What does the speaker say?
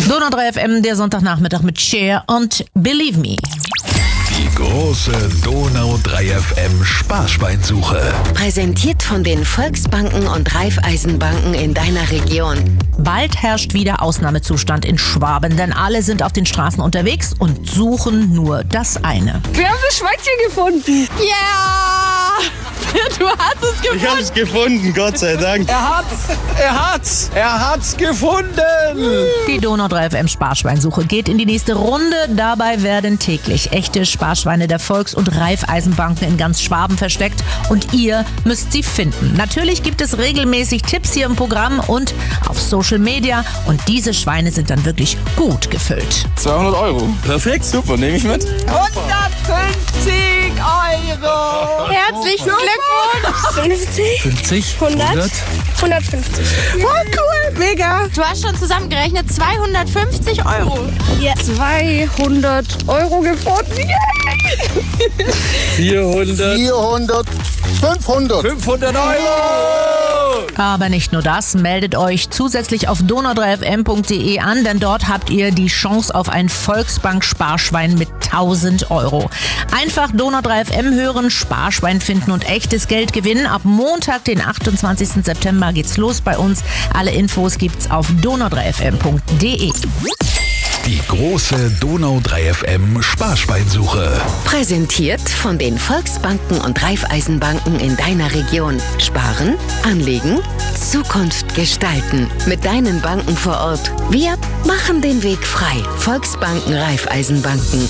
Donau 3 FM, der Sonntagnachmittag mit Cher und Believe Me. Die große Donau 3 FM Sparschweinsuche. Präsentiert von den Volksbanken und Raiffeisenbanken in deiner Region. Bald herrscht wieder Ausnahmezustand in Schwaben, denn alle sind auf den Straßen unterwegs und suchen nur das eine. Wir haben das Schweinchen gefunden. Ja! Du hast es gefunden. Ich hab's gefunden, Gott sei Dank. Er hat's gefunden. Die Donau 3 FM Sparschweinsuche geht in die nächste Runde. Dabei werden täglich echte Sparschweine der Volks- und Raiffeisenbanken in ganz Schwaben versteckt und ihr müsst sie finden. Natürlich gibt es regelmäßig Tipps hier im Programm und auf Social Media und diese Schweine sind dann wirklich gut gefüllt. 200 Euro. Perfekt, super, nehme ich mit. 150 Euro. Herzlichen Glückwunsch. 50, 100, 150. Oh, cool, mega. Du hast schon zusammengerechnet 250 Euro. Ja. 200 Euro gefunden. 400, 500. 500 Euro. Aber nicht nur das, meldet euch zusätzlich auf donau3fm.de an, denn dort habt ihr die Chance auf ein Volksbank-Sparschwein mit 1000 Euro. Einfach Donau 3 FM hören, Sparschwein finden und echtes Geld gewinnen. Ab Montag, den 28. September geht's los bei uns. Alle Infos gibt's auf donau3fm.de. Die große Donau 3 FM Sparschweinsuche. Präsentiert von den Volksbanken und Raiffeisenbanken in deiner Region. Sparen, anlegen, Zukunft gestalten. Mit deinen Banken vor Ort. Wir machen den Weg frei. Volksbanken, Raiffeisenbanken.